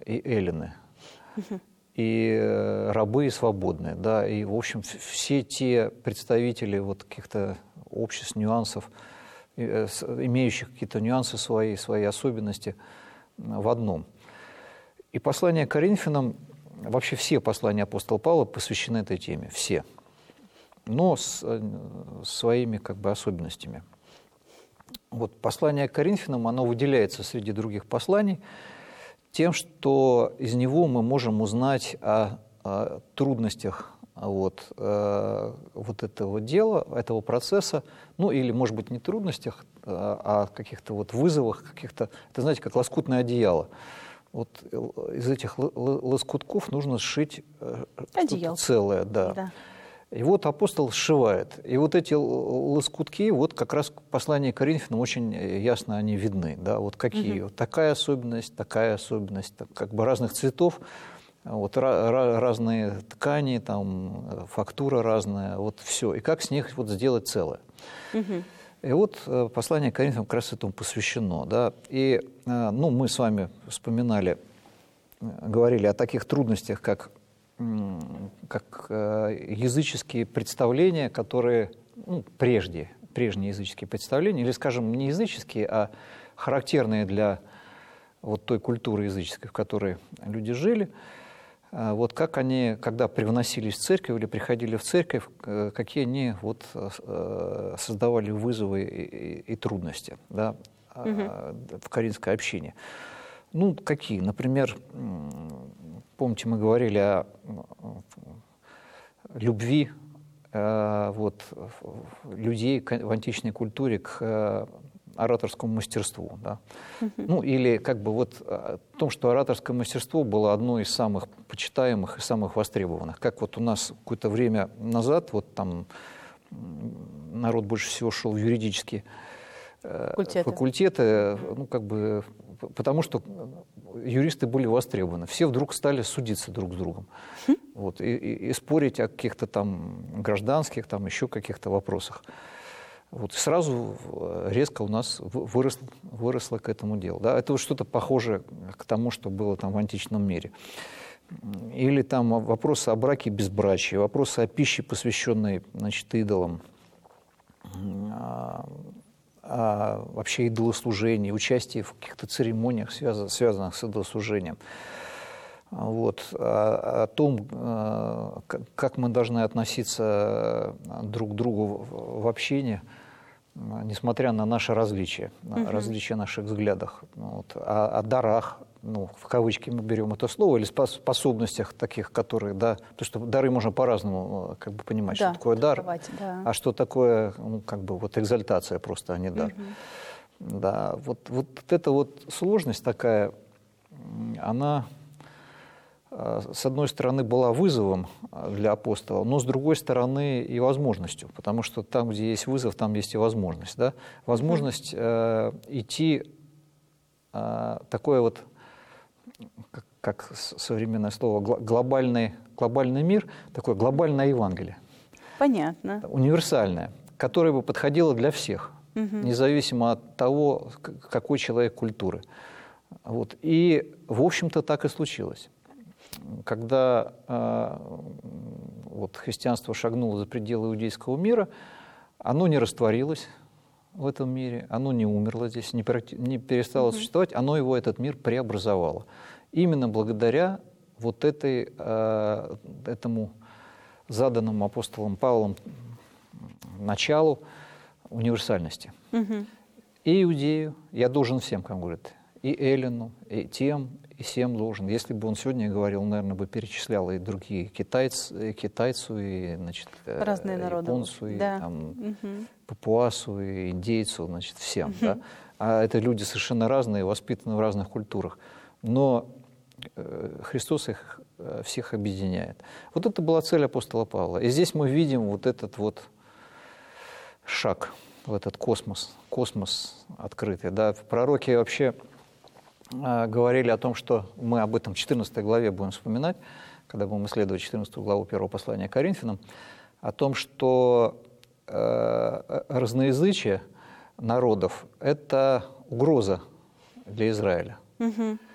и эллины, и рабы, и свободные, да, и, в общем, все те представители вот каких-то обществ, нюансов, имеющих какие-то нюансы свои особенности в одном. И послание к Коринфянам, вообще все послания апостола Павла посвящены этой теме, все, но с своими как бы особенностями. Вот послание к Коринфянам, оно выделяется среди других посланий тем, что из него мы можем узнать о трудностях вот этого дела, этого процесса, ну или, может быть, не трудностях, а каких-то вот вызовах, каких-то, это, знаете, как лоскутное одеяло. Вот из этих лоскутков нужно сшить что-то целое, да. И вот апостол сшивает. И вот эти лоскутки, вот как раз в послании к Коринфянам очень ясно они видны. Да? Вот какие. Вот такая особенность, как бы разных цветов, вот разные ткани, там, фактура разная, вот все. И как с них вот сделать целое. И вот послание к Коринфянам как раз этому посвящено. Да? И ну, мы с вами вспоминали, говорили о таких трудностях, как языческие представления, которые, ну, прежние языческие представления, или, скажем, не языческие, а характерные для вот той культуры языческой, в которой люди жили, вот как они, когда привносились в церковь или приходили в церковь, какие они вот создавали вызовы и трудности, да, в коринфской общине. Ну, какие? Например, помните, мы говорили о любви вот, людей в античной культуре к ораторскому мастерству. Да? Ну, или как бы вот о том, что ораторское мастерство было одно из самых почитаемых и самых востребованных. Как вот у нас какое-то время назад, вот там народ больше всего шел в юридические факультеты, ну, как бы, потому что юристы были востребованы. Все вдруг стали судиться друг с другом. Вот, и спорить о каких-то там гражданских, там еще каких-то вопросах. Вот, и сразу резко у нас выросло к этому делу. Да? Это вот что-то похожее к тому, что было там в античном мире. Или там вопросы о браке и безбрачии, вопросы о пище, посвященной, значит, идолам, вообще идолослужении, участие в каких-то церемониях, связанных с идолослужением. Вот. О том, как мы должны относиться друг к другу в общении, несмотря на наши различия, различия наших взглядах. Вот. О дарах, ну, в кавычки мы берем это слово, или способностях таких, которые, да, потому что дары можно по-разному как бы понимать, да, что такое дар, да, а что такое, ну, как бы вот экзальтация просто, а не дар. Да, вот эта вот сложность такая, она, с одной стороны, была вызовом для апостола, но с другой стороны и возможностью, потому что там, где есть вызов, там есть и возможность. Да? Возможность идти такое вот, как современное слово, глобальный мир, такое глобальное Евангелие. Понятно. Универсальное, которое бы подходило для всех, независимо от того, какой человек культуры. Вот. И, в общем-то, так и случилось. Когда вот, христианство шагнуло за пределы иудейского мира, оно не растворилось в этом мире, оно не умерло здесь, не перестало существовать, оно его, этот мир, преобразовало. Именно благодаря вот этому заданному апостолом Павлом началу универсальности. И иудею я должен всем, как он говорит, и эллину, и тем, и всем должен. Если бы он сегодня говорил, наверное, бы перечислял и другие китайцу, и, значит, японцу, и там, папуасу, и индейцу, значит, всем. Да? А это люди совершенно разные, воспитаны в разных культурах. Но Христос их всех объединяет. Вот это была цель апостола Павла. И здесь мы видим вот этот вот шаг в этот космос открытый. Да? Пророки вообще говорили о том, что мы об этом в 14 главе будем вспоминать, когда будем исследовать 14 главу первого послания к Коринфянам, о том, что разноязычие народов – это угроза для Израиля.